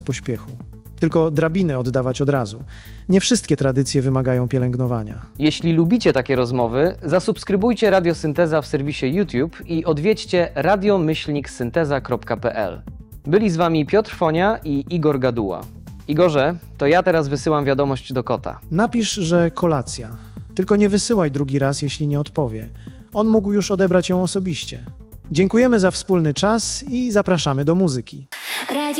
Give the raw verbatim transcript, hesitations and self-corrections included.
pośpiechu. Tylko drabiny oddawać od razu. Nie wszystkie tradycje wymagają pielęgnowania. Jeśli lubicie takie rozmowy, zasubskrybujcie Radio Synteza w serwisie YouTube i odwiedźcie radio myślnik synteza kropka p l. Byli z wami Piotr Fonia i Igor Gaduła. Igorze, to ja teraz wysyłam wiadomość do kota. Napisz, że kolacja. Tylko nie wysyłaj drugi raz, jeśli nie odpowie. On mógł już odebrać ją osobiście. Dziękujemy za wspólny czas i zapraszamy do muzyki. Radio